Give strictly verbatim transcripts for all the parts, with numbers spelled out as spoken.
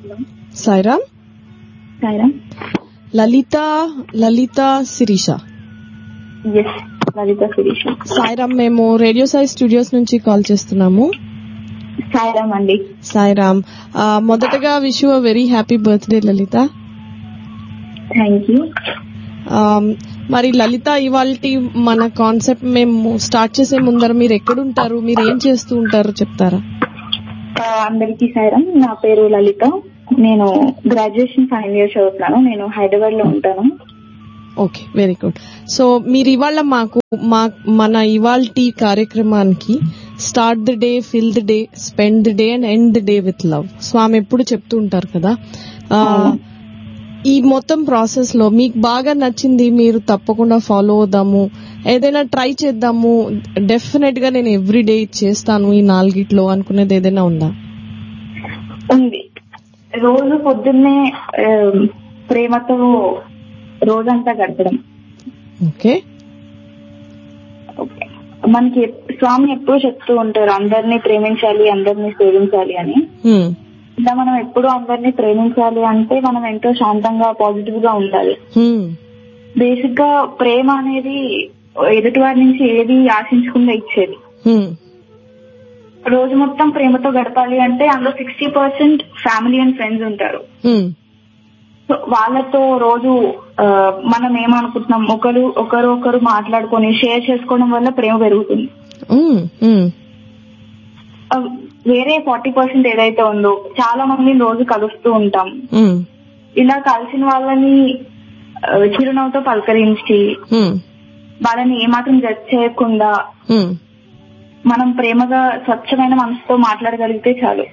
సాయిరామ్. సాయిరామ్. లలిత లలిత Sirisha. Yes, లలిత శిరీష. సాయిరామ్, మేము radio Sai studios నుంచి call చేస్తున్నాము. సాయిరామ్ అండి. సాయిరామ్. మొదటగా wish you a very happy birthday Lalitha. Thank you. మరి లలిత, ఇవాల్టి మన కాన్సెప్ట్ మేము స్టార్ట్ చేసే ముందర మీరు ఎక్కడుంటారు, మీరు ఏం చేస్తూ ఉంటారు చెప్తారా? అందరికీ సాయిరామ్. నా పేరు లలిత. నేను గ్రాడ్యుయేషన్ ఫైనల్ ఇయర్ చదువుతున్నాను. నేను హైదరాబాద్ లో ఉంటాను. Okay, very good. సో మీరు ఇవాళ మాకు మా మన ఇవాల్టి కార్యక్రమానికి start the day, fill the day, spend the day and end the day with love స్వామి ఎప్పుడు చెప్తూ ఉంటారు కదా. ఈ మొత్తం ప్రాసెస్ లో మీకు బాగా నచ్చింది, మీరు తప్పకుండా ఫాలో అవుదాము, ఏదైనా ట్రై చేద్దాము, డెఫినెట్ గా నేను ఎవ్రీ డే చేస్తాను ఈ నాలుగిట్లో అనుకునేది ఏదైనా ఉందా? ఉంది. రోజు పొద్దున్నే ప్రేమతో రోజంతా గడపడం. ఓకే. మనకి స్వామి ఎప్పుడు చెప్తూ ఉంటారు అందరినీ ప్రేమించాలి, అందరినీ సేవించాలి అని. ఇలా మనం ఎప్పుడు అందరినీ ప్రేమించాలి అంటే మనం ఎంతో శాంతంగా, పాజిటివ్ గా ఉండాలి. బేసిక్ గా ప్రేమ అనేది ఎదుటి వారి నుంచి ఏది ఆశించకుండా ఇచ్చేది. రోజు మొత్తం ప్రేమతో గడపాలి అంటే అందులో sixty percent family and friends ఉంటారు. సో వాళ్ళతో రోజు మనం ఏమనుకుంటున్నాం, ఒకరు ఒకరు ఒకరు మాట్లాడుకొని షేర్ చేసుకోవడం వల్ల ప్రేమ పెరుగుతుంది. వేరే ఫార్టీ పర్సెంట్ ఏదైతే ఉందో చాలా మందిని రోజు కలుస్తూ ఉంటాం. ఇలా కలిసిన వాళ్ళని చిరునవ్వుతో పలకరించి వాళ్ళని ఏమాత్రం జడ్జ్ చేయకుండా మనం ప్రేమగా స్వచ్ఛమైన మనసుతో మాట్లాడగలిగితే చాలు.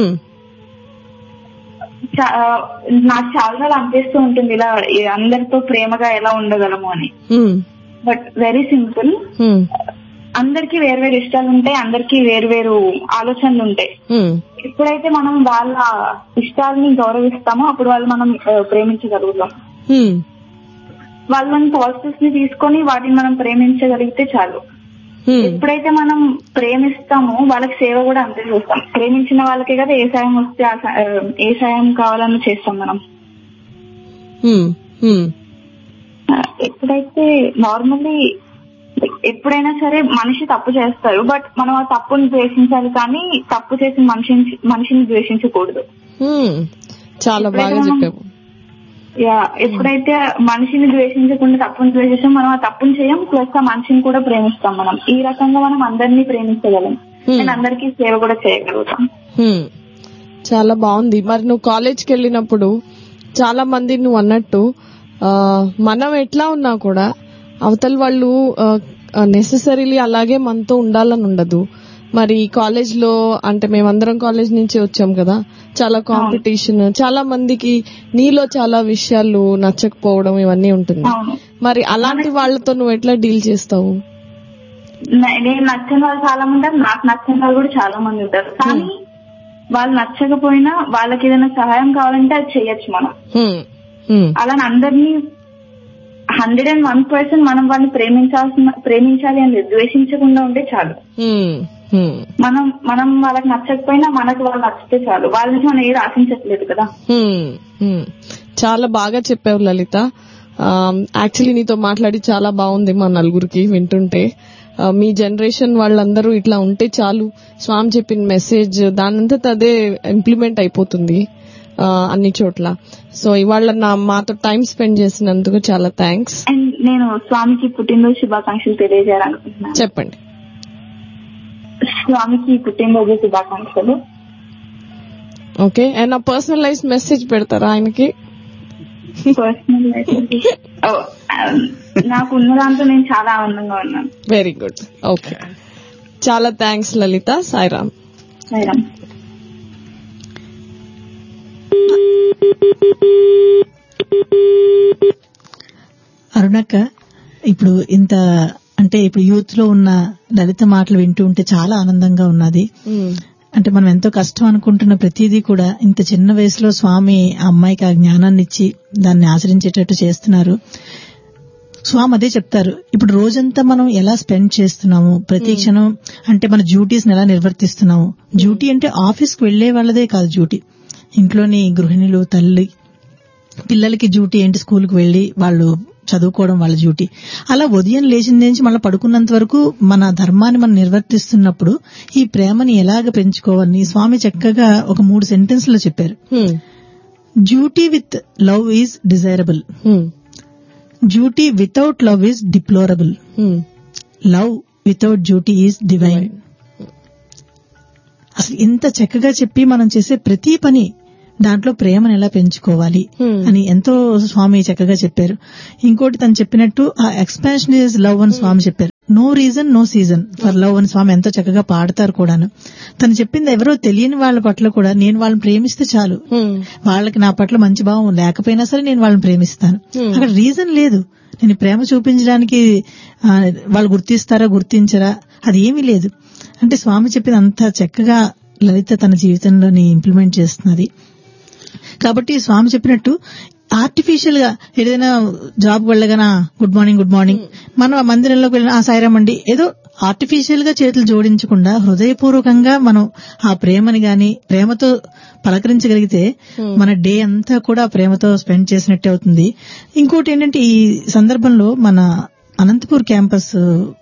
నాకు చాలా అనిపిస్తూ ఉంటుంది ఇలా అందరితో ప్రేమగా ఎలా ఉండగలము అని. But very simple. అందరికి వేర్వేరు ఇష్టాలు ఉంటాయి, అందరికి వేర్వేరు ఆలోచనలు ఉంటాయి. ఎప్పుడైతే మనం వాళ్ళ ఇష్టాలని గౌరవిస్తామో అప్పుడు వాళ్ళు మనం ప్రేమించగలుగుతాం. వాళ్ళని పాజిటివ్స్ ని తీసుకొని వాటిని మనం ప్రేమించగలిగితే చాలు. ఎప్పుడైతే మనం ప్రేమిస్తామో వాళ్ళకి సేవ కూడా అంతే చేస్తాం. ప్రేమించిన వాళ్ళకే కదా ఏ సాయం వస్తే ఏ సాయం కావాలని చేస్తాం మనం. ఎప్పుడైతే నార్మల్లీ ఎప్పుడైనా సరే మనిషి తప్పు చేస్తారు, బట్ మనం ఆ తప్పుని ద్వేషించాలి కానీ తప్పు చేసిన మనిషిని మనిషిని ద్వేషించకూడదు. చాలా బాగా చెప్పావు. యా, ఎప్పుడైతే మనిషిని ద్వేషించకుండా తప్పుని ద్వేషిస్తాం మనం ఆ తప్పుని చేయం, ప్లస్ ఆ మనిషిని కూడా ప్రేమిస్తాం. మనం ఈ రకంగా మనం అందరినీ ప్రేమించగలం అండ్ అందరికీ సేవ కూడా చేయగలుగుతాం. చాలా బాగుంది. మరి నువ్వు కాలేజ్కి వెళ్ళినప్పుడు చాలా మంది నువ్వు అన్నట్టు మనం ఎట్లా ఉన్నా కూడా అవతల వాళ్ళు నెసెసరీలీ అలాగే మనతో ఉండాలని ఉండదు. మరి కాలేజ్ లో అంటే మేమందరం కాలేజ్ నుంచి వచ్చాం కదా, చాలా కాంపిటీషన్, చాలా మందికి నీలో చాలా విషయాలు నచ్చకపోవడం ఇవన్నీ ఉంటుంది. మరి అలాంటి వాళ్ళతో నువ్వు ఎట్లా డీల్ చేస్తావు? నేను నచ్చిన వాళ్ళు చాలా మంది ఉంటారు, నాకు నచ్చిన వాళ్ళు కూడా చాలా మంది ఉంటారు. కానీ వాళ్ళు నచ్చకపోయినా వాళ్ళకి ఏదైనా సహాయం కావాలంటే అది చెయ్యొచ్చు మనం. అలా అందరినీ హండ్రెడ్ అండ్ వన్ పర్సెంట్ మనం వాళ్ళని ప్రేమించాల్సిన ప్రేమించాలి అని ద్వేషించకుండా ఉంటే చాలు. మనం మనం వాళ్ళకి నచ్చకపోయినా మనకు వాళ్ళు నచ్చితే చాలు. వాళ్ళ నుంచి మనం ఏది ఆశించట్లేదు కదా. చాలా బాగా చెప్పావు లలిత. యాక్చువల్లీ నీతో మాట్లాడి చాలా బాగుంది మా నలుగురికి వింటుంటే. మీ జనరేషన్ వాళ్ళందరూ ఇట్లా ఉంటే చాలు, స్వామి చెప్పిన మెసేజ్ దానంతా అదే ఇంప్లిమెంట్ అయిపోతుంది అన్ని చోట్ల. సో ఇవాళ నా మాతో టైం స్పెండ్ చేసినందుకు చాలా థ్యాంక్స్. నేను స్వామికి పుట్టినరోజు శుభాకాంక్షలు తెలియజేయాలనుకుంటున్నాను. చెప్పండి. స్వామికి పుట్టినరోజు శుభాకాంక్షలు. ఓకే, అండ్ నా పర్సనలైజ్ మెసేజ్ పెడతారా ఆయనకి? పర్సనలైజ్ నాకు ఉన్న దాంతో నేను చాలా ఆనందంగా ఉన్నాను. Very good. ఓకే, చాలా థ్యాంక్స్ లలిత. సాయిరామ్. సాయిరామ్. అరుణక్క, ఇప్పుడు ఇంత అంటే ఇప్పుడు యూత్ లో ఉన్న లలిత మాటలు వింటూ ఉంటే చాలా ఆనందంగా ఉన్నది. అంటే మనం ఎంతో కష్టం అనుకుంటున్న ప్రతిదీ కూడా ఇంత చిన్న వయసులో స్వామి ఆ అమ్మాయికి ఆ జ్ఞానాన్ని ఇచ్చి దాన్ని ఆచరించేటట్టు చేస్తున్నారు. స్వామి అదే చెప్తారు, ఇప్పుడు రోజంతా మనం ఎలా స్పెండ్ చేస్తున్నాము, ప్రతి క్షణం అంటే మన డ్యూటీస్ ఎలా నిర్వర్తిస్తున్నాము. డ్యూటీ అంటే ఆఫీస్ కు వెళ్లే వాళ్ళదే కాదు డ్యూటీ, ఇంట్లోని గృహిణులు, తల్లి, పిల్లలకి డ్యూటీ ఏంటి, స్కూల్కి వెళ్లి వాళ్ళు చదువుకోవడం వాళ్ళ డ్యూటీ. అలా ఉదయం లేచిన నుంచి మళ్ళీ పడుకున్నంత వరకు మన ధర్మాన్ని మనం నిర్వర్తిస్తున్నప్పుడు ఈ ప్రేమని ఎలాగ పెంచుకోవాలని స్వామి చక్కగా ఒక మూడు సెంటెన్స్ లో చెప్పారు. Duty with love is desirable, duty without love is deplorable, love without duty is divine. అసలు ఇంత చక్కగా చెప్పి మనం చేసే ప్రతి పని దాంట్లో ప్రేమను ఎలా పెంచుకోవాలి అని ఎంతో స్వామి చక్కగా చెప్పారు. ఇంకోటి తను చెప్పినట్టు ఆ ఎక్స్పాన్షన్ ఈజ్ లవ్ అని స్వామి చెప్పారు. No reason no season for love అని స్వామి ఎంతో చక్కగా పాడతారు కూడాను. తను చెప్పింది ఎవరో తెలియని వాళ్ళ పట్ల కూడా నేను వాళ్ళని ప్రేమిస్తే చాలు, వాళ్ళకి నా పట్ల మంచి భావం లేకపోయినా సరే నేను వాళ్ళని ప్రేమిస్తాను. అక్కడ రీజన్ లేదు. నేను ప్రేమ చూపించడానికి వాళ్ళు గుర్తిస్తారా గుర్తించరా అది ఏమీ లేదు. అంటే స్వామి చెప్పింది అంత చక్కగా లలిత తన జీవితంలోని ఇంప్లిమెంట్ చేస్తున్నది. కాబట్టి స్వామి చెప్పినట్టు ఆర్టిఫిషియల్ గా ఏదైనా job వెళ్ళగానా good morning good morning, మనం ఆ మందిరంలోకి వెళ్ళిన ఆ సాయిరామండి ఏదో ఆర్టిఫిషియల్ గా చేతులు జోడించకుండా హృదయపూర్వకంగా మనం ఆ ప్రేమని గాని ప్రేమతో పలకరించగలిగితే మన డే అంతా కూడా ప్రేమతో స్పెండ్ చేసినట్టే అవుతుంది. ఇంకోటి ఏంటంటే ఈ సందర్భంలో మన అనంతపూర్ క్యాంపస్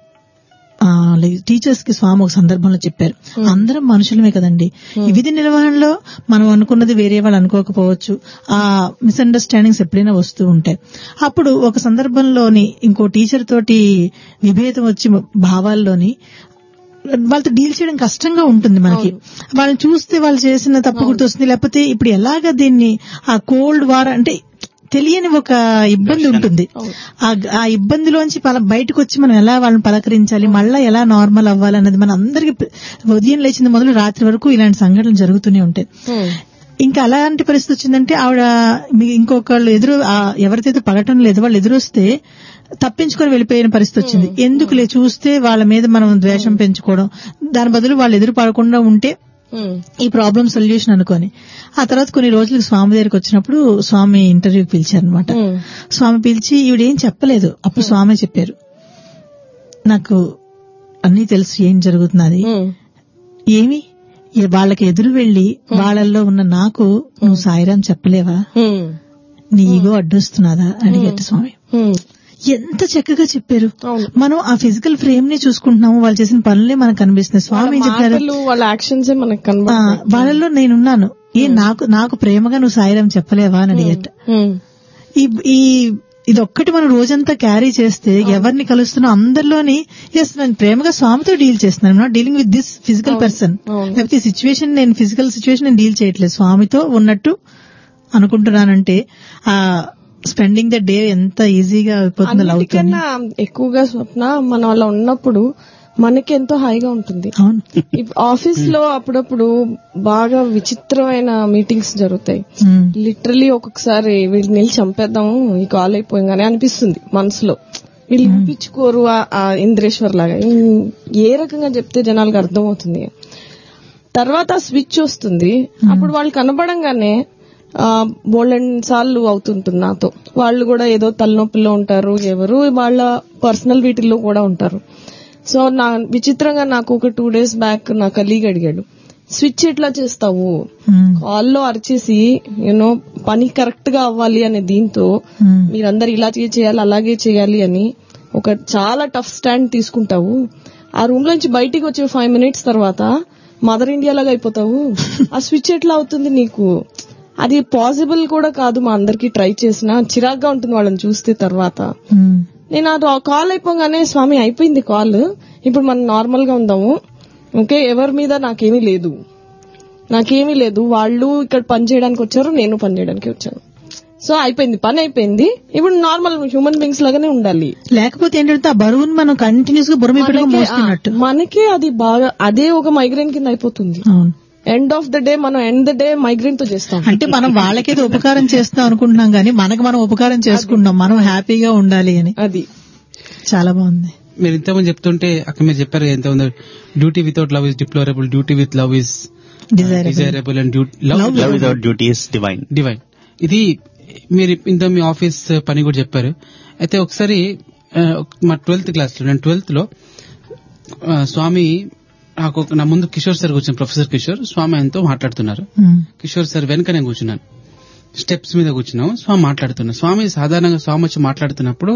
టీచర్స్ కి స్వామి ఒక సందర్భంలో చెప్పారు, అందరం మనుషులమే కదండి, ఈ విధి నిర్వహణలో మనం అనుకున్నది వేరే వాళ్ళు అనుకోకపోవచ్చు, ఆ మిస్అండర్స్టాండింగ్స్ ఎప్పుడైనా వస్తూ ఉంటాయి. అప్పుడు ఒక సందర్భంలోని ఇంకో టీచర్ తోటి విభేదం వచ్చి భావాల్లోని వాళ్ళతో డీల్ చేయడం కష్టంగా ఉంటుంది మనకి. వాళ్ళని చూస్తే వాళ్ళు చేసిన తప్పు గుర్తొస్తుంది, లేకపోతే ఇప్పుడు ఎలాగా దీన్ని ఆ కోల్డ్ వార్ అంటే తెలియని ఒక ఇబ్బంది ఉంటుంది. ఆ ఇబ్బందిలోంచి బయటకు వచ్చి మనం ఎలా వాళ్ళని పలకరించాలి, మళ్ళా ఎలా నార్మల్ అవ్వాలి అన్నది మన అందరికి ఉదయం లేచింది మొదలు రాత్రి వరకు ఇలాంటి సంఘటనలు జరుగుతూనే ఉంటాయి. ఇంకా అలాంటి పరిస్థితి వచ్చిందంటే ఆవిడ ఇంకొకళ్ళు ఎదురు ఎవరికైతే పడటం లేదు వాళ్ళు ఎదురొస్తే తప్పించుకొని వెళ్ళిపోయిన పరిస్థితి వచ్చింది. ఎందుకులే చూస్తే వాళ్ళ మీద మనం ద్వేషం పెంచుకోవడం, దాని బదులు వాళ్ళు ఎదురు పడకుండా ఉంటే ఈ ప్రాబ్లం సొల్యూషన్ అనుకోని. ఆ తర్వాత కొన్ని రోజులకు స్వామి దగ్గరికి వచ్చినప్పుడు స్వామి ఇంటర్వ్యూకి పిలిచారనమాట. స్వామి పిలిచి ఈవిడేం చెప్పలేదు. అప్పుడు స్వామి చెప్పారు, నాకు అన్నీ తెలుసు ఏం జరుగుతున్నది, ఏమి వాళ్ళకి ఎదురు వెళ్లి వాళ్ళల్లో ఉన్న నాకు నువ్వు సాయిరాం చెప్పలేవా, నీ ఈగో అడ్డొస్తున్నదా అడిగట్టు స్వామి. ఎంత చక్కగా చెప్పారు. మనం ఆ ఫిజికల్ ఫ్రేమ్ ని చూసుకుంటున్నాము, వాళ్ళు చేసిన పనులే మనకు కనిపిస్తున్నాయి. స్వామి చెప్పారు వాళ్ళ యాక్షన్స్ మనకు వాళ్ళలో నేనున్నాను, ఏ నాకు నాకు ప్రేమగా నువ్వు సాయిరాం చెప్పలేవా అని అడిగట. ఈ ఇదొక్కటి మనం రోజంతా క్యారీ చేస్తే ఎవరిని కలుస్తున్నా అందరిలోని ఎస్ నేను ప్రేమగా స్వామితో డీల్ చేస్తున్నాను, not dealing with this physical person, లేకపోతే ఈ సిచ్యువేషన్ నేను ఫిజికల్ సిచ్యువేషన్ నేను డీల్ చేయట్లేదు, స్వామితో ఉన్నట్టు అనుకుంటున్నానంటే ఆ స్పెండింగ్ ద డే ఎంత ఈజీగా అయిపోతుందో. లవ్ కన్నా ఎక్కువగా స్వప్న మనం అలా ఉన్నప్పుడు మనకి ఎంతో హాయిగా ఉంటుంది. ఆఫీస్ లో అప్పుడప్పుడు బాగా విచిత్రమైన మీటింగ్స్ జరుగుతాయి. లిటరలీ ఒక్కొక్కసారి వీళ్ళు నిలిచి చంపేద్దాము ఈ కాల్ అయిపోయింగానే అనిపిస్తుంది మనసులో. వీళ్ళు ఇప్పించుకోరు ఆ ఇంద్రేశ్వర్ లాగా ఏ రకంగా చెప్తే జనాలకు అర్థమవుతుంది. తర్వాత స్విచ్ వస్తుంది, అప్పుడు వాళ్ళు కనపడంగానే బోల్డెన్ సార్లు అవుతుంటుంది నాతో. వాళ్ళు కూడా ఏదో తలనొప్పిలో ఉంటారు, ఎవరు వాళ్ళ పర్సనల్ వీటిల్లో కూడా ఉంటారు. సో నా విచిత్రంగా నాకు ఒక టూ డేస్ బ్యాక్ నా కలీగ్ అడిగాడు, స్విచ్ ఎట్లా చేస్తావు, కాల్లో అరిచేసి యూనో పని కరెక్ట్ గా అవ్వాలి అనే దీంతో మీరందరు ఇలా చేయాలి అలాగే చేయాలి అని ఒక చాలా టఫ్ స్టాండ్ తీసుకుంటావు, ఆ రూమ్ లోంచి బయటికి వచ్చే ఫైవ్ మినిట్స్ తర్వాత మదర్ ఇండియా లాగా అయిపోతావు, ఆ స్విచ్ ఎట్లా అవుతుంది నీకు, అది పాసిబుల్ కూడా కాదు, మా అందరికి ట్రై చేసినా చిరాగ్గా ఉంటుంది వాళ్ళని చూస్తే. తర్వాత నేను అది కాల్ అయిపోగానే స్వామి అయిపోయింది కాల్, ఇప్పుడు మనం నార్మల్ గా ఉందాము, ఓకే ఎవరి మీద నాకేమీ లేదు నాకేమీ లేదు వాళ్ళు ఇక్కడ పని చేయడానికి వచ్చారు, నేను పని చేయడానికి వచ్చాను, సో అయిపోయింది పని అయిపోయింది, ఇప్పుడు నార్మల్ హ్యూమన్ బీయింగ్స్ లాగానే ఉండాలి. లేకపోతే ఏంటంటే ఆ బరువును మనం కంటిన్యూస్ గా బుర్ర మోస్తున్నట్టు మనకే అది బాగా అదే ఒక మైగ్రేన్ కింద అయిపోతుంది. ఎండ్ ఆఫ్ ద డే మనం ఎండ్ ద డే మైగ్రేన్ తో చేస్తాం. అంటే మనం వాళ్ళకేదో ఉపకారం చేస్తాం అనుకుంటున్నాం కానీ మనకు మనం ఉపకారం చేసుకుంటాం, మనం హ్యాపీగా ఉండాలి అని. అది చాలా బాగుంది. మీరు ఇంతమంది చెప్తుంటే అక్కడ మీరు చెప్పారు ఎంత ఉందో, duty without love is deplorable, duty with love is desirable and love without duty is divine divine ఇది మీరు ఇంత మీ ఆఫీస్ పని కూడా చెప్పారు. అయితే ఒకసారి మా ట్వెల్త్ క్లాస్ లో నేను ట్వెల్త్ లో స్వామి నాకు నా ముందు కిషోర్ సార్ కూర్చుని, ప్రొఫెసర్ కిషోర్, స్వామి ఆయనతో మాట్లాడుతున్నారు. కిషోర్ సార్ వెనక నేను కూర్చున్నాను, స్టెప్స్ మీద కూర్చున్నాము. స్వామి మాట్లాడుతున్నారు. స్వామి సాధారణంగా స్వామి వచ్చి మాట్లాడుతున్నప్పుడు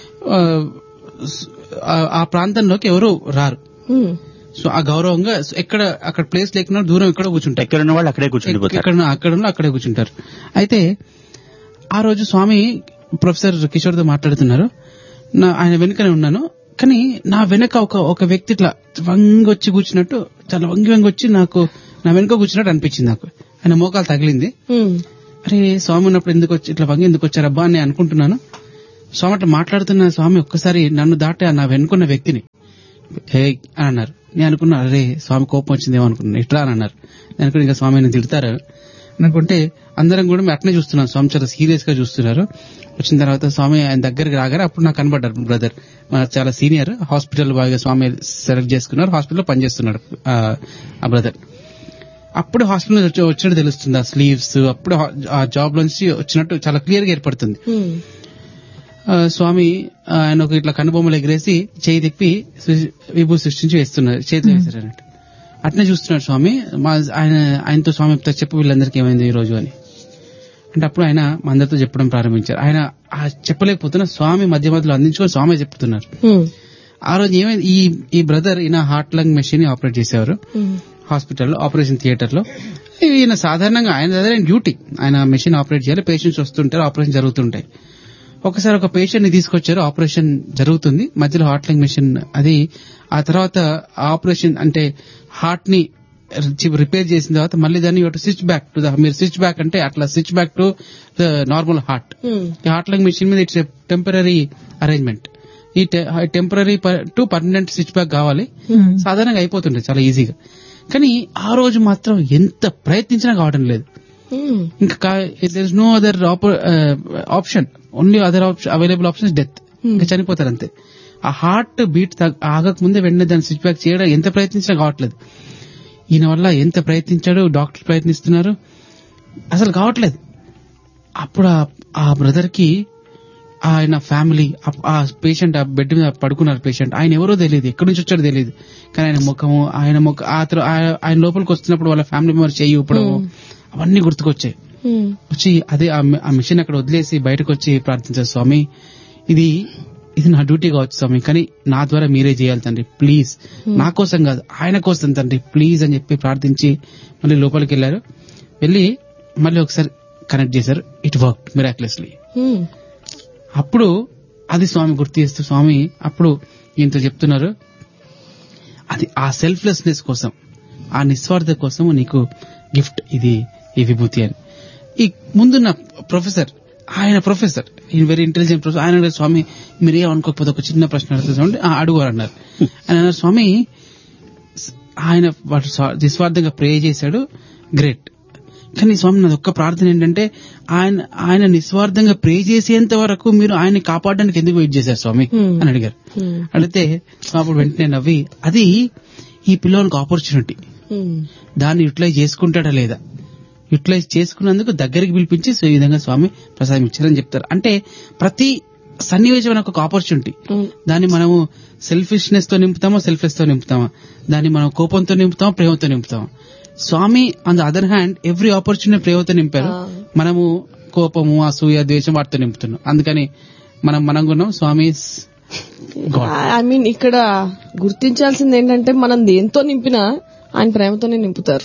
ఆ ప్రాంతంలోకి ఎవరు రారు. సో ఆ గౌరవంగా ఎక్కడ అక్కడ ప్లేస్ లేకుండా దూరం ఎక్కడ కూర్చుంటారు, ఎక్కడ ఉన్న వాళ్ళు అక్కడే కూర్చుంటారు, అక్కడ ఉన్న అక్కడే కూర్చుంటారు. అయితే ఆ రోజు స్వామి ప్రొఫెసర్ కిషోర్ తో మాట్లాడుతున్నారు. ఆయన వెనుకనే ఉన్నాను, కానీ నా వెనక ఒక ఒక వ్యక్తి ఇట్లా వంగొచ్చి కూర్చున్నట్టు, చాలా వంగి వంగి వచ్చి నాకు నా వెనుక కూర్చున్నట్టు అనిపించింది. నాకు ఆయన మోకాలు తగిలింది. అరే స్వామి ఉన్నప్పుడు ఎందుకు వచ్చి ఇట్లా వంగి ఎందుకు వచ్చారబ్బా అని అనుకుంటున్నాను. స్వామి అట్లా మాట్లాడుతున్న స్వామి ఒక్కసారి నన్ను దాటి నా వెనుకున్న వ్యక్తిని హే అని అన్నారు. నేను అనుకున్నా, అరే స్వామి కోపం వచ్చిందేమో అనుకున్నాను, ఇట్లా అని అన్నారు. నేను అనుకున్నా ఇంకా స్వామి నేను తిడతారు అనుకుంటే అందరం కూడా మేము అట్నే చూస్తున్నాం. స్వామి చాలా సీరియస్ గా చూస్తున్నారు. వచ్చిన తర్వాత స్వామి ఆయన దగ్గరికి రాగానే అప్పుడు నాకు కనబడ్డారు బ్రదర్, చాలా సీనియర్, హాస్పిటల్ బాగా స్వామి సెలెక్ట్ చేసుకున్నారు, హాస్పిటల్లో పనిచేస్తున్నాడు ఆ బ్రదర్. అప్పుడు హాస్పిటల్ వచ్చినట్టు తెలుస్తుంది, ఆ స్లీవ్స్ అప్పుడు ఆ జాబ్ నుంచి వచ్చినట్టు చాలా క్లియర్ గా ఏర్పడుతుంది. స్వామి ఆయన ఒక ఇట్లా కనుబొమ్మలు ఎగిరేసి చేయి తిప్పి విభూ సృష్టించి వేస్తున్నారు, చేతిలో వేశారు అన్నట్టు. అట్నే చూస్తున్నాడు స్వామి. మా ఆయన ఆయనతో స్వామి చెప్పు వీళ్ళందరికీ ఏమైంది ఈ రోజు అని అంటే అప్పుడు ఆయన మా అందరితో చెప్పడం ప్రారంభించారు. ఆయన చెప్పలేకపోతున్నా స్వామి మధ్య మధ్యలో అందించుకొని స్వామి చెప్తున్నారు. ఆ రోజు ఏమైంది, ఈ ఈ బ్రదర్ ఈయన హార్ట్ లంగ్ మెషిన్ ఆపరేట్ చేసేవారు హాస్పిటల్లో, ఆపరేషన్ థియేటర్ లో. ఈయన సాధారణంగా ఆయన దగ్గర డ్యూటీ, ఆయన మెషిన్ ఆపరేట్ చేయాలి, పేషెంట్స్ వస్తుంటారు, ఆపరేషన్ జరుగుతుంటాయి. ఒకసారి ఒక పేషెంట్ ని తీసుకొచ్చారు, ఆపరేషన్ జరుగుతుంది, మధ్యలో హార్ట్ లంగ్ మెషిన్ అది. ఆ తర్వాత ఆపరేషన్ అంటే హార్ట్ ని రిపేర్ చేసిన తర్వాత మళ్ళీ దాన్ని స్విచ్ బ్యాక్ టు ద మీరు స్విచ్ బ్యాక్ అంటే అట్లా switch back to the normal heart. ఈ హార్ట్ లంగ్ మెషిన్ మీద ఇట్స్ టెంపరీ అరేంజ్మెంట్. ఈ temporary to permanent switch back కావాలి, సాధారణంగా అయిపోతుండే చాలా ఈజీగా. కానీ ఆ రోజు మాత్రం ఎంత ప్రయత్నించినా కావడం లేదు. ఇంకా there is no other option, only other available option death. ఇంకా చనిపోతారు అంతే. ఆ హార్ట్ బీట్ ఆగక ముందే వెంటనే దాన్ని స్విచ్ బ్యాక్ చేయడం ఎంత ప్రయత్నించినా కావట్లేదు. ఈయన వల్ల ఎంత ప్రయత్నించాడు, డాక్టర్ ప్రయత్నిస్తున్నారు, అసలు కావట్లేదు. అప్పుడు ఆ బ్రదర్ కి ఆయన ఫ్యామిలీ, ఆ పేషెంట్ ఆ బెడ్ మీద పడుకున్నారు పేషెంట్, ఆయన ఎవరో తెలియదు, ఎక్కడి నుంచి వచ్చాడో తెలియదు, కానీ ఆయన ముఖము ఆయన ముఖ ఆయన లోపలికి వస్తున్నప్పుడు వాళ్ళ ఫ్యామిలీ మెంబర్ చేయి ఊపడము అవన్నీ గుర్తుకొచ్చాయి. వచ్చి అదే ఆ మిషన్ అక్కడ వదిలేసి బయటకు వచ్చి ప్రార్థించారు, స్వామి ఇది ఇది నా డ్యూటీ కావచ్చు స్వామి, కానీ నా ద్వారా మీరే చేయాలి తండ్రి, ప్లీజ్, నా కోసం కాదు ఆయన కోసం తండ్రి ప్లీజ్ అని చెప్పి ప్రార్థించి మళ్ళీ లోపలికి వెళ్లారు. వెళ్ళి మళ్ళీ ఒకసారి కనెక్ట్ చేశారు, ఇట్ వర్క్ మిరాక్యులస్లీ. అప్పుడు అది స్వామి గుర్తు చేస్తూ స్వామి అప్పుడు ఈయనతో చెప్తున్నారు, అది ఆ సెల్ఫ్లెస్నెస్ కోసం, ఆ నిస్వార్థ కోసం నీకు గిఫ్ట్ ఇది ఈ విభూతి అని. ఈ ముందున్న ప్రొఫెసర్, ఆయన ప్రొఫెసర్ ఈయన వెరీ ఇంటెలిజెంట్ ప్రొఫెసర్, ఆయన స్వామి మీరే అనుకోకపోతే ఒక చిన్న ప్రశ్న అడుగుతుంది, అడుగు అన్నారు. ఆయన అన్నారు, స్వామి ఆయన నిస్వార్థంగా ప్రే చేశాడు, గ్రేట్, కానీ స్వామి నాది ఒక్క ప్రార్థన ఏంటంటే ఆయన ఆయన నిస్వార్థంగా ప్రే చేసేంత వరకు మీరు ఆయన్ని కాపాడడానికి ఎందుకు వెయిట్ చేశారు స్వామి అని అడిగారు. అడిగితే అప్పుడు వెంటనే నవ్వి, అది ఈ పిల్లలకి ఆపర్చునిటీ, దాన్ని యూటిలైజ్ చేసుకుంటాడా లేదా, యూటిలైజ్ చేసుకున్నందుకు దగ్గరికి పిలిపించి ఈ విధంగా స్వామి ప్రసాదం ఇచ్చారని చెప్తారు. అంటే ప్రతి సన్నివేశం ఒక ఆపర్చునిటీ, దాన్ని మనము సెల్ఫిష్నెస్ తో నింపుతామా, సెల్ఫ్లెస్ తో నింపుతామా, దాన్ని మనం కోపంతో నింపుతామా, ప్రేమతో నింపుతామా. స్వామి on the other hand every opportunity ప్రేమతో నింపారు, మనము కోపము, అసూయ, ద్వేషం వాటితో నింపుతున్నాం. అందుకని మనం మనం కొన్నాం స్వామి. ఐ మీన్ ఇక్కడ గుర్తించాల్సింది ఏంటంటే మనం దేంతో నింపినా ఆయన ప్రేమతోనే నింపుతారు.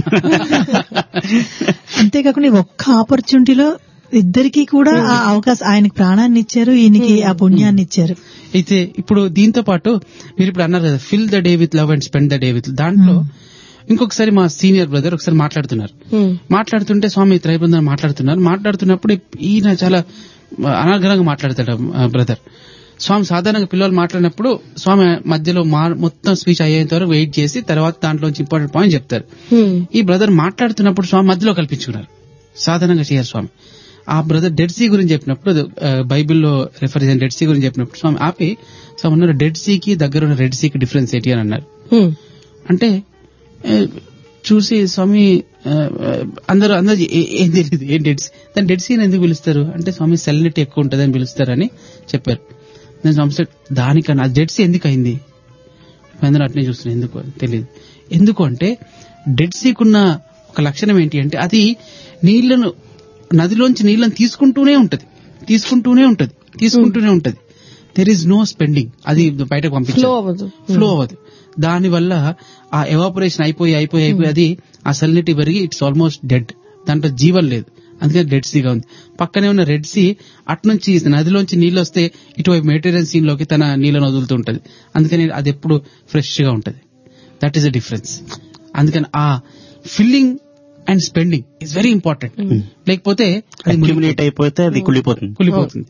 అంతేకాకుండా ఒక్క ఆపర్చునిటీలో ఇద్దరికి కూడా ఆ అవకాశం, ఆయనకి ప్రాణాన్ని ఇచ్చారు, ఈయనకి ఆ పుణ్యాన్ని ఇచ్చారు. అయితే ఇప్పుడు దీంతో పాటు మీరు ఇప్పుడు అన్నారు కదా, fill the day with love and spend the day with, దాంట్లో ఇంకొకసారి మా సీనియర్ బ్రదర్ ఒకసారి మాట్లాడుతున్నారు. మాట్లాడుతుంటే స్వామి త్రైబృందం మాట్లాడుతున్నారు. మాట్లాడుతున్నప్పుడు ఈయన చాలా అనర్గళంగా మాట్లాడతాడు బ్రదర్. స్వామి సాధారణంగా పిల్లలు మాట్లాడినప్పుడు స్వామి మధ్యలో మొత్తం స్పీచ్ అయ్యేంత వరకు వెయిట్ చేసి తర్వాత దాంట్లో ఇంపార్టెంట్ పాయింట్ చెప్తారు. ఈ బ్రదర్ మాట్లాడుతున్నప్పుడు స్వామి మధ్యలో కల్పించుకున్నారు, సాధారణంగా చేయరు స్వామి. ఆ బ్రదర్ డెడ్ సీ గురించి చెప్పినప్పుడు, బైబిల్లో రెఫర్ చేసిన డెడ్ సీ గురించి చెప్పినప్పుడు స్వామి ఆపి స్వామి అన్నారు, డెడ్ సీకి దగ్గర ఉన్న రెడ్ సీకి డిఫరెన్స్ ఏంటి అని అన్నారు. అంటే చూసి స్వామి అందరూ అందరూ ఏం తెలియదు, ఏం డెడ్ సీ, దాని డెడ్ సీని ఎందుకు పిలుస్తారు అంటే స్వామి సెలినిటీ ఎక్కువ ఉంటుందని పిలుస్తారని చెప్పారు. దానికన్నా డెడ్ సీ ఎందుకు అయింది అందరూ అట్నే చూస్తున్నాను. ఎందుకు తెలియదు. ఎందుకు అంటే డెడ్ సీకున్న ఒక లక్షణం ఏంటి అంటే అది నీళ్లను నదిలోంచి నీళ్లను తీసుకుంటూనే ఉంటది తీసుకుంటూనే ఉంటది తీసుకుంటూనే ఉంటది దెర్ ఈజ్ నో స్పెండింగ్. అది బయటకు పంపించదు, ఫ్లో అవ్వదు. దాని వల్ల ఆ ఎవాపరేషన్ అయిపోయి అయిపోయి అయిపోయి అది ఆ సలినిటీ పెరిగి ఇట్స్ ఆల్మోస్ట్ డెడ్. దాంట్లో జీవం లేదు. అందుకని డెడ్ సీగా ఉంది. పక్కనే ఉన్న రెడ్ సీ అట్నుంచి నదిలోంచి నీళ్ళు వస్తే ఇటువైపు మెడిటరేనియన్ సీ లోకి తన నీళ్ళను వదులుతూ ఉంటది. అందుకని అది ఎప్పుడు ఫ్రెష్ గా ఉంటది. That is the difference. అందుకని ఆ filling and spending is very important. లేకపోతే అక్యుములేట్ అయిపోతే అది కుళ్ళిపోతుంది కుళ్ళిపోతుంది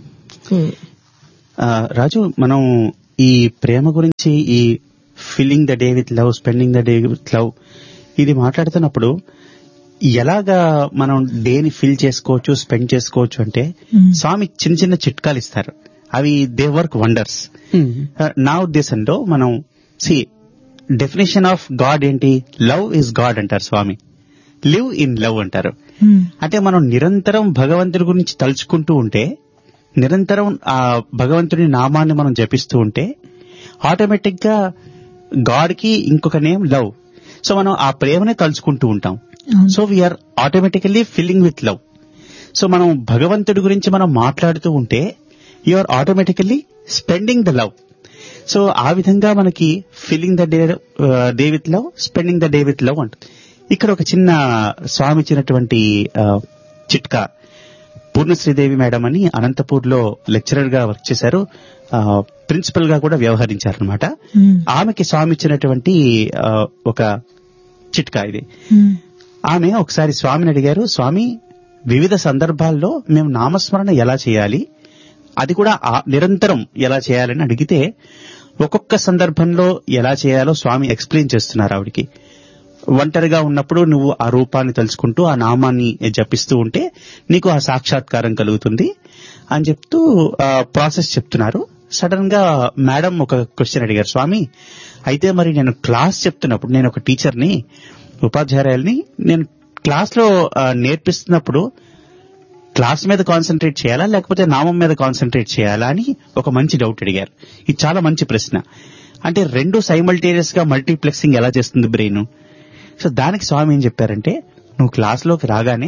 రాజు, మనం ఈ ప్రేమ గురించి, ఈ filling the day with love, spending the day with love, ఇది మాట్లాడుతున్నప్పుడు ఎలాగా మనం డేని ఫిల్ చేసుకోవచ్చు, స్పెండ్ చేసుకోవచ్చు అంటే స్వామి చిన్న చిన్న చిట్కాలు ఇస్తారు. అవి దే వర్క్ వండర్స్. నా ఉద్దేశంలో మనం సి డెఫినేషన్ ఆఫ్ గాడ్ ఏంటి? లవ్ ఇస్ గాడ్ అంటారు స్వామి. లివ్ ఇన్ లవ్ అంటారు. అంటే మనం నిరంతరం భగవంతుడి గురించి తలుచుకుంటూ ఉంటే, నిరంతరం ఆ భగవంతుడి నామాన్ని మనం జపిస్తూ ఉంటే ఆటోమేటిక్ గా గాడ్ కి ఇంకొక నేమ్ లవ్. సో మనం ఆ ప్రేమనే తలుచుకుంటూ ఉంటాం. So we are automatically filling with love. So మనం భగవంతుడి గురించి మనం మాట్లాడుతూ ఉంటే you are automatically spending the love. So ఆ విధంగా మనకి filling the day day with love, spending the day with love అంట. ఇక్కడ ఒక చిన్న స్వామి ఇచ్చినటువంటి చిట్కా. పూర్ణశ్రీదేవి మేడం అని అనంతపూర్ లో లెక్చరర్ గా వర్క్ చేశారు, ప్రిన్సిపల్ గా కూడా వ్యవహరించారనమాట. ఆమెకి స్వామి ఇచ్చినటువంటి ఒక చిట్కా ఇది. ఆమె ఒకసారి స్వామిని అడిగారు, స్వామి వివిధ సందర్భాల్లో మేము నామస్మరణ ఎలా చేయాలి, అది కూడా నిరంతరం ఎలా చేయాలని అడిగితే ఒక్కొక్క సందర్భంలో ఎలా చేయాలో స్వామి ఎక్స్ప్లెయిన్ చేస్తున్నారు ఆవిడికి. ఒంటరిగా ఉన్నప్పుడు నువ్వు ఆ రూపాన్ని తలుచుకుంటూ ఆ నామాన్ని జపిస్తూ ఉంటే నీకు ఆ సాక్షాత్కారం కలుగుతుంది అని చెప్తూ ప్రాసెస్ చెప్తున్నారు. సడన్ గా మేడం ఒక క్వశ్చన్ అడిగారు, స్వామి అయితే మరి నేను క్లాస్ చెప్తున్నప్పుడు, నేను ఒక టీచర్ని, ఉపాధ్యాయుల్ని, నేను క్లాస్ లో నేర్పిస్తున్నప్పుడు క్లాస్ మీద కాన్సన్ట్రేట్ చేయాలా లేకపోతే నామం మీద కాన్సన్ట్రేట్ చేయాలా అని ఒక మంచి డౌట్ అడిగారు. ఇది చాలా మంచి ప్రశ్న. అంటే రెండు సైమల్టేనియస్ గా మల్టీప్లెక్సింగ్ ఎలా చేస్తుంది బ్రెయిన్? సో దానికి స్వామి ఏం చెప్పారంటే, నువ్వు క్లాస్లోకి రాగానే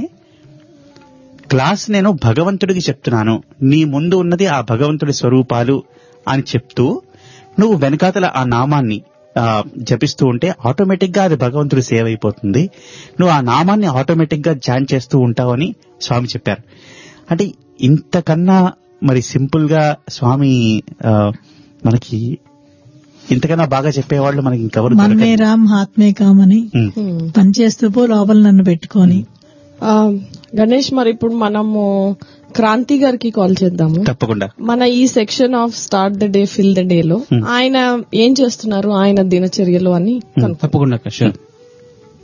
క్లాస్ నేను భగవంతుడికి చెప్తున్నాను, నీ ముందు ఉన్నది ఆ భగవంతుడి స్వరూపాలు అని చెప్తూ నువ్వు వెనకాతల ఆ నామాన్ని జపిస్తూ ఉంటే ఆటోమేటిక్ గా అది భగవంతుడి సేవ అయిపోతుంది. నువ్వు ఆ నామాన్ని ఆటోమేటిక్ గా జాయిన్ చేస్తూ ఉంటావని స్వామి చెప్పారు. అంటే ఇంతకన్నా మరి సింపుల్ గా స్వామి మనకి ఇంతకన్నా బాగా చెప్పేవాళ్ళు మనకి ఇంకెవరు? మన్మే రామ్ హాత్మే కామ్ అని పనిచేస్తూ పో లోపల నన్ను పెట్టుకొని. గణేష్, మరి ఇప్పుడు మనము క్రాంతి గారికి కాల్ చేద్దాము. తప్పకుండా. మన ఈ section of start the day fill the day లో ఆయన ఏం చేస్తున్నారు, ఆయన దినచర్యలు అని తప్పకుండా.